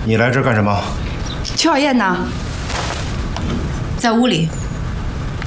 你来这儿干什么？ 邱小燕呢？在屋里。